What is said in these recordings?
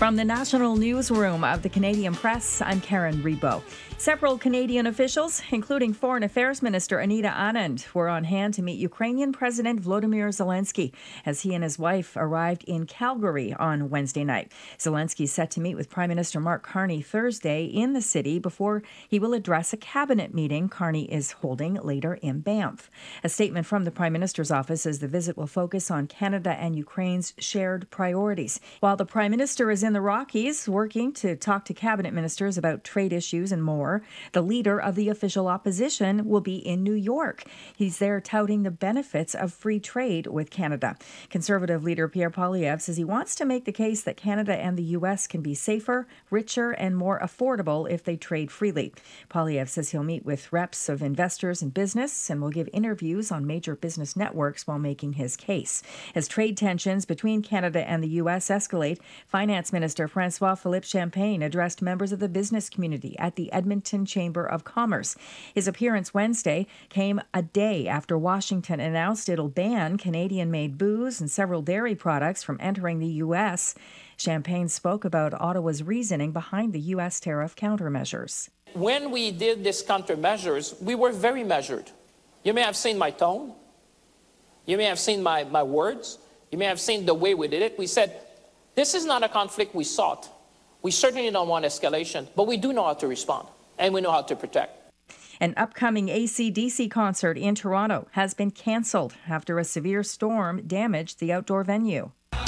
From the National Newsroom of the Canadian Press, I'm Karen Rebo. Several Canadian officials, including Foreign Affairs Minister Anita Anand, were on hand to meet Ukrainian President Volodymyr Zelensky as he and his wife arrived in Calgary on Wednesday night. Zelensky is set to meet with Prime Minister Mark Carney Thursday in the city before he will address a cabinet meeting Carney is holding later in Banff. A statement from the Prime Minister's office says the visit will focus on Canada and Ukraine's shared priorities. While the Prime Minister is in the Rockies working to talk to cabinet ministers about trade issues and more, the leader of the official opposition will be in New York. He's there touting the benefits of free trade with Canada. Conservative leader Pierre Poilievre says he wants to make the case that Canada and the U.S. can be safer, richer, and more affordable if they trade freely. Poilievre says he'll meet with reps of investors and business and will give interviews on major business networks while making his case. As trade tensions between Canada and the U.S. escalate, Finance Minister François-Philippe Champagne addressed members of the business community at the Edmonton Chamber of Commerce. His appearance Wednesday came a day after Washington announced it'll ban Canadian-made booze and several dairy products from entering the U.S. Champagne spoke about Ottawa's reasoning behind the U.S. tariff countermeasures. When we did these countermeasures, we were very measured. You may have seen my tone. You may have seen my words. You may have seen the way we did it. We said, this is not a conflict we sought. We certainly don't want escalation, but we do know how to respond, and we know how to protect. An upcoming AC/DC concert in Toronto has been canceled after a severe storm damaged the outdoor venue.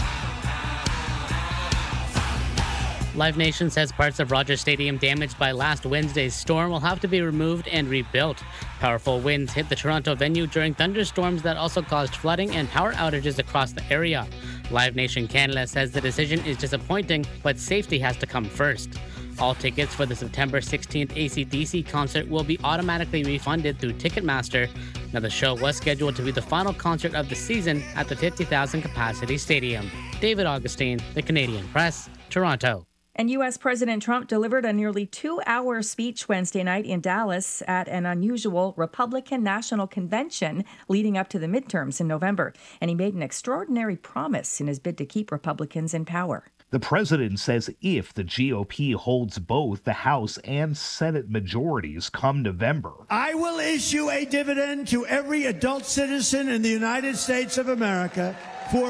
Live Nation says parts of Rogers Stadium damaged by last Wednesday's storm will have to be removed and rebuilt. Powerful winds hit the Toronto venue during thunderstorms that also caused flooding and power outages across the area. Live Nation Canada says the decision is disappointing, but safety has to come first. All tickets for the September 16th AC/DC concert will be automatically refunded through Ticketmaster. Now, the show was scheduled to be the final concert of the season at the 50,000 capacity stadium. David Augustine, The Canadian Press, Toronto. And U.S. President Trump delivered a nearly 2-hour speech Wednesday night in Dallas at an unusual Republican National Convention leading up to the midterms in November. And he made an extraordinary promise in his bid to keep Republicans in power. The president says if the GOP holds both the House and Senate majorities come November, I will issue a dividend to every adult citizen in the United States of America for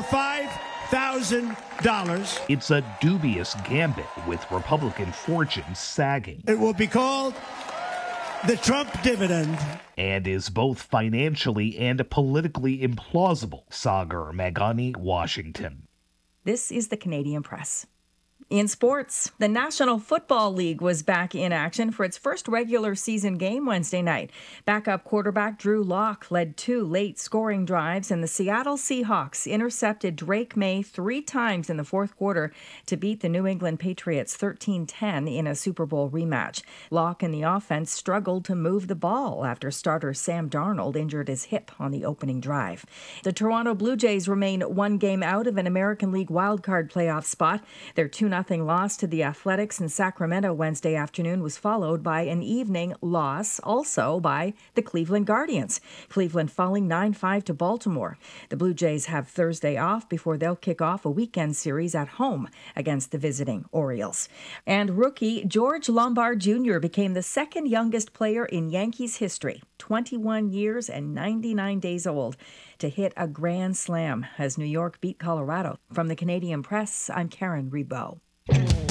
$5,000. It's a dubious gambit with Republican fortunes sagging. It will be called the Trump dividend. And is both financially and politically implausible. Sagar Meghani, Washington. This is the Canadian Press. In sports, the National Football League was back in action for its first regular season game Wednesday night. Backup quarterback Drew Lock led 2 late scoring drives, and the Seattle Seahawks intercepted Drake May 3 times in the fourth quarter to beat the New England Patriots 13-10 in a Super Bowl rematch. Lock and the offense struggled to move the ball after starter Sam Darnold injured his hip on the opening drive. The Toronto Blue Jays remain 1 game out of an American League wildcard playoff spot. Their 2-0 loss to the Athletics in Sacramento Wednesday afternoon was followed by an evening loss also by the Cleveland Guardians. Cleveland falling 9-5 to Baltimore. The Blue Jays have Thursday off before they'll kick off a weekend series at home against the visiting Orioles. And rookie George Lombard Jr. became the second youngest player in Yankees history, 21 years and 99 days old, to hit a grand slam as New York beat Colorado. From the Canadian Press, I'm Karen Rebo.